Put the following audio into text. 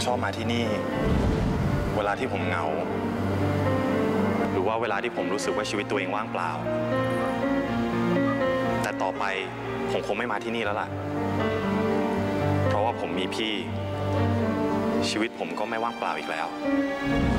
ชอบมาที่นี่เวลาที่ผมเหงาหรือว่าเวลาที่ผมรู้สึกว่าชีวิตตัวเองว่างเปล่าแต่ต่อไปผมคงไม่มาที่นี่แล้วล่ะเพราะว่าผมมีพี่ชีวิตผมก็ไม่ว่างเปล่าอีกแล้ว